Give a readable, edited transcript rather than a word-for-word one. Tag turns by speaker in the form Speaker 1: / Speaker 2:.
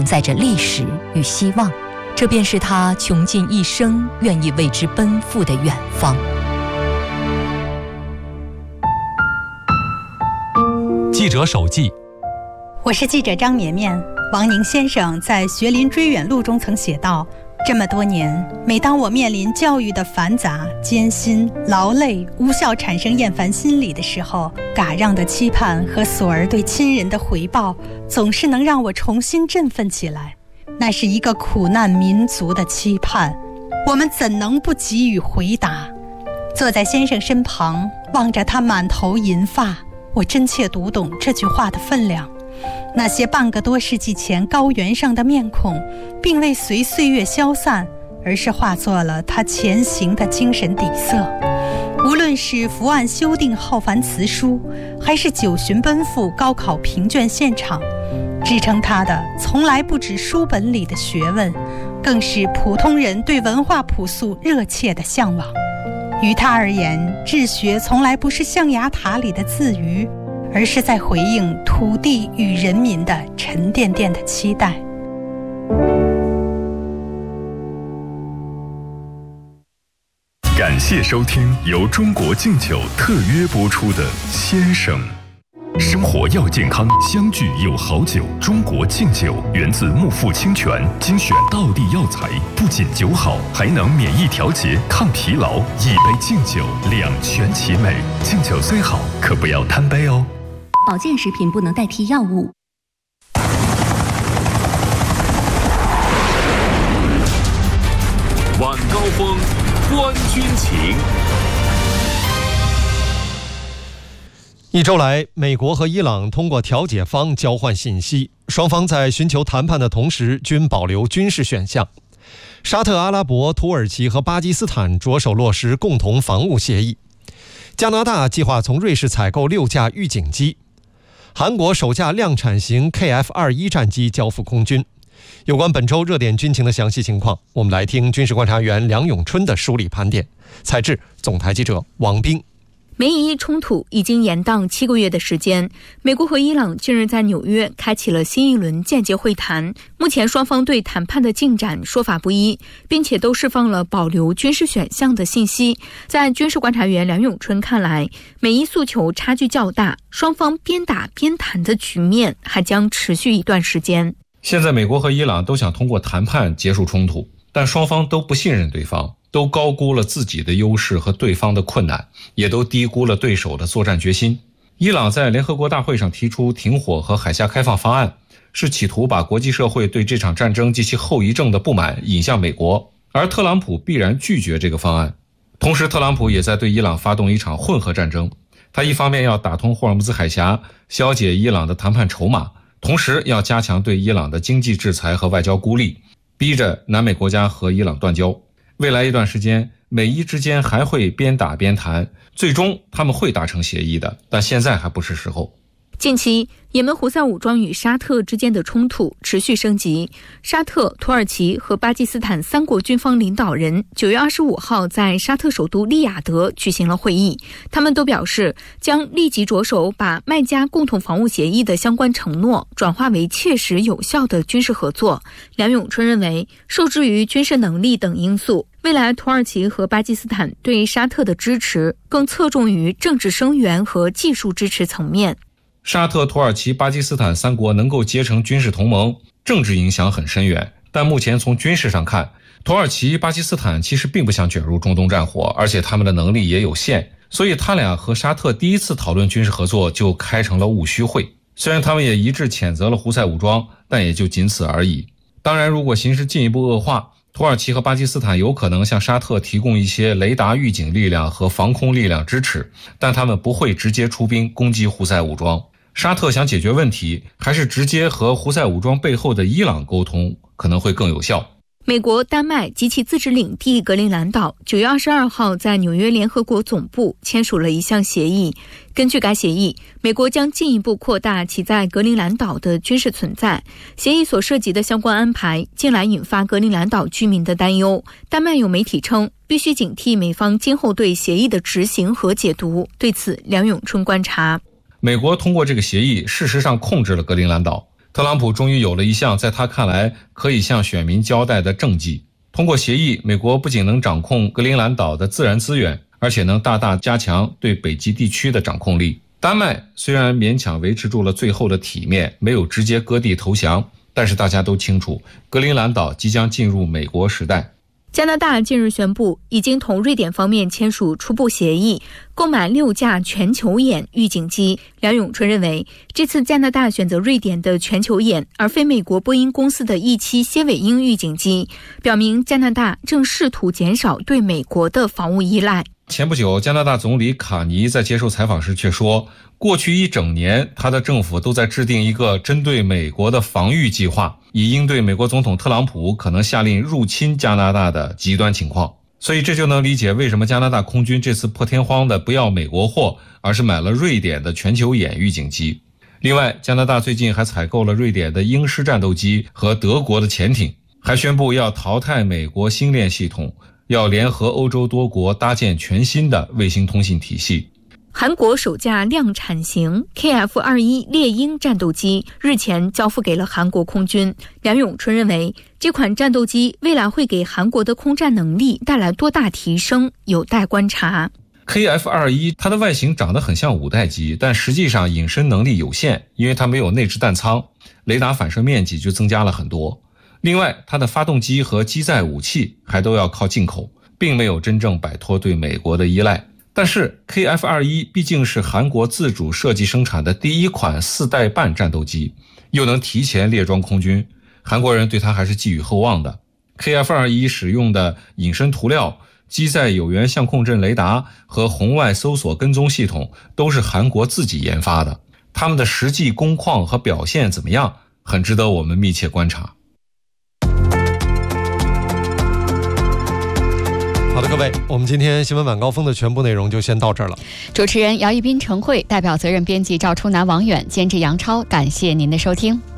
Speaker 1: 承载着历史与希望，这便是他穷尽一生愿意为之奔赴的远方。
Speaker 2: 记者手记，
Speaker 3: 我是记者张绵绵。王宁先生在《学林追远录》中曾写道，这么多年，每当我面临教育的繁杂、艰辛、劳累、无效产生厌烦心理的时候，嘎让的期盼和索儿对亲人的回报，总是能让我重新振奋起来。那是一个苦难民族的期盼，我们怎能不给予回答？坐在先生身旁，望着他满头银发，我真切读懂这句话的分量。那些半个多世纪前高原上的面孔，并未随岁月消散，而是化作了他前行的精神底色。无论是伏案修订浩繁辞书，还是九旬奔赴高考评卷现场，支撑他的从来不止书本里的学问，更是普通人对文化朴素热切的向往。于他而言，治学从来不是象牙塔里的自娱，而是在回应土地与人民的沉甸甸的期待。
Speaker 4: 感谢收听由中国敬酒特约播出的《先生》。生活要健康，相聚有好酒。中国敬酒源自木富清泉，精选道地药材，不仅酒好，还能免疫调节、抗疲劳。一杯敬酒，两全其美。敬酒虽好，可不要贪杯哦。
Speaker 5: 保健食品不能代替药物。
Speaker 6: 晚高峰，观军情。
Speaker 2: 一周来，美国和伊朗通过调解方交换信息，双方在寻求谈判的同时均保留军事选项。沙特阿拉伯、土耳其和巴基斯坦着手落实共同防务协议。加拿大计划从瑞士采购6架预警机。韩国首架量产型 KF-21 战机交付空军。有关本周热点军情的详细情况，我们来听军事观察员梁永春的梳理盘点。采制总台记者王斌。
Speaker 7: 美以冲突已经延宕7个月的时间，美国和伊朗近日在纽约开启了新一轮间接会谈。目前双方对谈判的进展说法不一，并且都释放了保留军事选项的信息。在军事观察员梁永春看来，美伊诉求差距较大，双方边打边谈的局面还将持续一段时间。
Speaker 8: 现在美国和伊朗都想通过谈判结束冲突，但双方都不信任对方，都高估了自己的优势和对方的困难，也都低估了对手的作战决心。伊朗在联合国大会上提出停火和海峡开放方案，是企图把国际社会对这场战争及其后遗症的不满引向美国，而特朗普必然拒绝这个方案。同时，特朗普也在对伊朗发动一场混合战争，他一方面要打通霍尔木兹海峡，消解伊朗的谈判筹码，同时要加强对伊朗的经济制裁和外交孤立，逼着南美国家和伊朗断交。未来一段时间，美伊之间还会边打边谈，最终他们会达成协议的，但现在还不是时候。
Speaker 7: 近期，也门胡塞武装与沙特之间的冲突持续升级。沙特、土耳其和巴基斯坦3国军方领导人9月25号在沙特首都利雅得举行了会议，他们都表示将立即着手把麦加共同防务协议的相关承诺转化为切实有效的军事合作。梁永春认为，受制于军事能力等因素，未来土耳其和巴基斯坦对沙特的支持更侧重于政治声援和技术支持层面。
Speaker 8: 沙特、土耳其、巴基斯坦3国能够结成军事同盟，政治影响很深远，但目前从军事上看，土耳其、巴基斯坦其实并不想卷入中东战火，而且他们的能力也有限，所以他俩和沙特第一次讨论军事合作就开成了务虚会。虽然他们也一致谴责了胡塞武装，但也就仅此而已。当然，如果形势进一步恶化，土耳其和巴基斯坦有可能向沙特提供一些雷达预警力量和防空力量支持，但他们不会直接出兵攻击胡塞武装。沙特想解决问题，还是直接和胡塞武装背后的伊朗沟通，可能会更有效。
Speaker 7: 美国、丹麦及其自治领地格陵兰岛9月22号在纽约联合国总部签署了一项协议。根据该协议，美国将进一步扩大其在格陵兰岛的军事存在。协议所涉及的相关安排近来引发格陵兰岛居民的担忧。丹麦有媒体称，必须警惕美方今后对协议的执行和解读。对此，梁永春观察，
Speaker 8: 美国通过这个协议事实上控制了格陵兰岛， 特朗普终于有了一项在他看来可以向选民交代的政绩。通过协议，美国不仅能掌控格陵兰岛的自然资源，而且能大大加强对北极地区的掌控力。丹麦虽然勉强维持住了最后的体面，没有直接割地投降，但是大家都清楚，格陵兰岛即将进入美国时代。
Speaker 7: 加拿大近日宣布，已经同瑞典方面签署初步协议，购买6架全球眼预警机。梁永春认为，这次加拿大选择瑞典的全球眼，而非美国波音公司的E7蝎尾鹰预警机，表明加拿大正试图减少对美国的防务依赖。
Speaker 8: 前不久，加拿大总理卡尼在接受采访时却说，过去1整年，他的政府都在制定一个针对美国的防御计划，以应对美国总统特朗普可能下令入侵加拿大的极端情况。所以这就能理解为什么加拿大空军这次破天荒的不要美国货，而是买了瑞典的全球眼预警机。另外，加拿大最近还采购了瑞典的鹰狮战斗机和德国的潜艇，还宣布要淘汰美国星链系统，要联合欧洲多国搭建全新的卫星通信体系。
Speaker 7: 韩国首架量产型 KF-21 猎鹰战斗机日前交付给了韩国空军。梁永春认为，这款战斗机未来会给韩国的空战能力带来多大提升，有待观察。
Speaker 8: KF-21 它的外形长得很像5代机，但实际上隐身能力有限，因为它没有内置弹舱，雷达反射面积就增加了很多。另外，它的发动机和机载武器还都要靠进口，并没有真正摆脱对美国的依赖。但是 KF-21 毕竟是韩国自主设计生产的第1款4代半战斗机，又能提前列装空军，韩国人对它还是寄予厚望的。KF-21 使用的隐身涂料、机载有源相控阵雷达和红外搜索跟踪系统都是韩国自己研发的，它们的实际工况和表现怎么样，很值得我们密切观察。
Speaker 2: 好的，各位，我们今天新闻晚高峰的全部内容就先到这儿了。
Speaker 9: 主持人姚一斌、陈慧，代表责任编辑赵初南、王远，监制杨超，感谢您的收听。